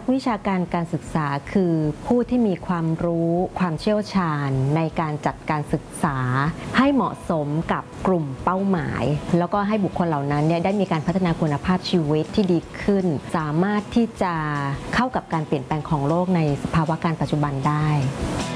วิชาการการศึกษาคือผู้ที่มีความรู้ความเชี่ยวชาญในการจัดการศึกษาให้เหมาะสมกับกลุ่มเป้าหมายแล้วก็ให้บุคคลเหล่านั้นได้มีการพัฒนาคุณภาพชีวิตที่ดีขึ้นสามารถที่จะเข้ากับการเปลี่ยนแปลงของโลกในสภาวะการปัจจุบันได้